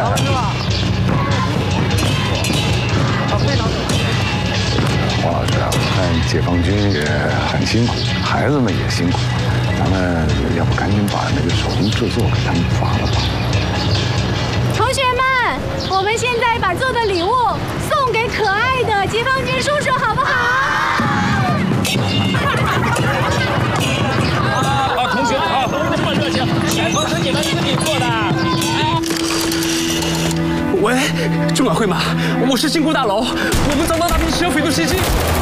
黄老师啊，我看解放军也很辛苦，孩子们也辛苦，咱们要不赶紧把那个手工制作给他们发了吧？ 同学们，我们现在把做的礼物送给可爱的解放军叔叔，好不好？ 同学们啊，这么热情，全都是你们自己做的。 喂，中管会吗？我是金库大楼，我们遭到那批持有匪徒袭击。